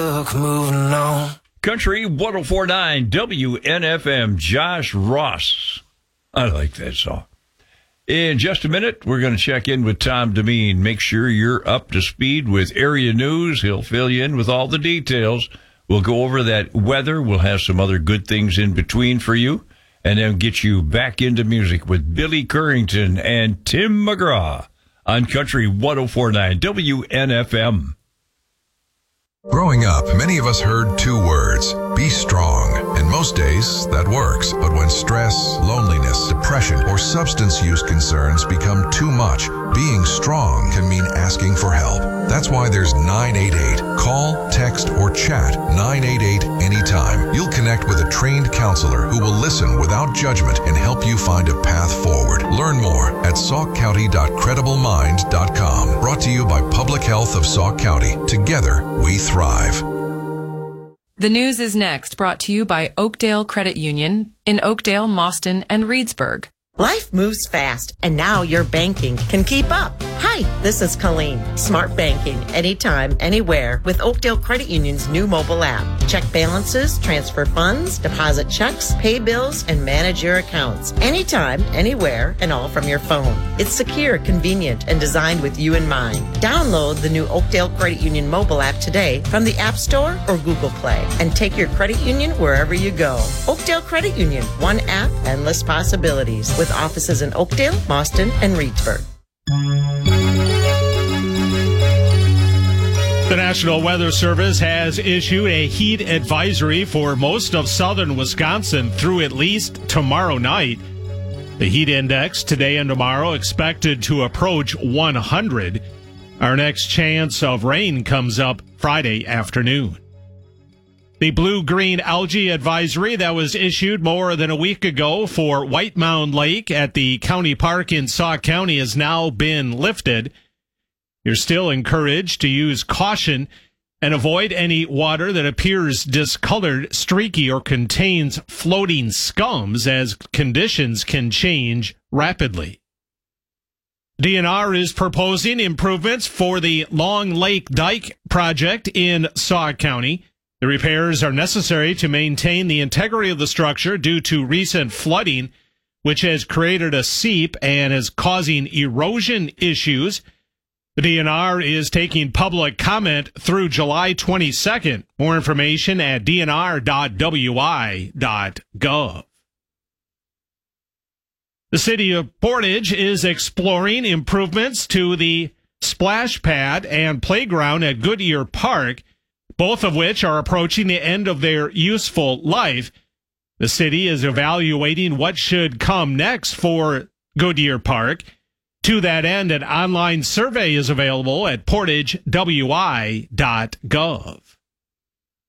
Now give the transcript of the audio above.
Moving on. Country 104.9 WNFM, Josh Ross. I like that song. In just a minute, we're going to check in with Tom Demeen. Make sure you're up to speed with area news. He'll fill you in with all the details. We'll go over that weather. We'll have some other good things in between for you. And then get you back into music with Billy Currington and Tim McGraw on Country 104.9 WNFM. Growing up, many of us heard two words, be strong. And most days, that works. But when stress, loneliness, depression, or substance use concerns become too much, being strong can mean asking for help. That's why there's 988. Call, text, or chat 988 anytime. You'll connect with a trained counselor who will listen without judgment and help you find a path forward. Learn more at saukcounty.crediblemmind.com. Brought to you by Public Health of Sauk County. Together, we thrive. The news is next, brought to you by Oakdale Credit Union in Oakdale, Mauston, and Reedsburg. Life moves fast, and now your banking can keep up. Hi, this is Colleen. Smart banking, anytime, anywhere, with Oakdale Credit Union's new mobile app. Check balances, transfer funds, deposit checks, pay bills, and manage your accounts. Anytime, anywhere, and all from your phone. It's secure, convenient, and designed with you in mind. Download the new Oakdale Credit Union mobile app today from the App Store or Google Play, and take your credit union wherever you go. Oakdale Credit Union, one app, endless possibilities, with offices in Oakdale, Mauston, and Reedsburg. The National Weather Service has issued a heat advisory for most of southern Wisconsin through at least tomorrow night. The heat index today and tomorrow expected to approach 100. Our next chance of rain comes up Friday afternoon. The blue-green algae advisory that was issued more than a week ago for White Mound Lake at the county park in Sauk County has now been lifted. You're still encouraged to use caution and avoid any water that appears discolored, streaky, or contains floating scums, as conditions can change rapidly. DNR is proposing improvements for the Long Lake Dike project in Sauk County. The repairs are necessary to maintain the integrity of the structure due to recent flooding, which has created a seep and is causing erosion issues. The DNR is taking public comment through July 22nd. More information at dnr.wi.gov. The city of Portage is exploring improvements to the splash pad and playground at Goodyear Park, both of which are approaching the end of their useful life. The city is evaluating what should come next for Goodyear Park. To that end, an online survey is available at portagewi.gov.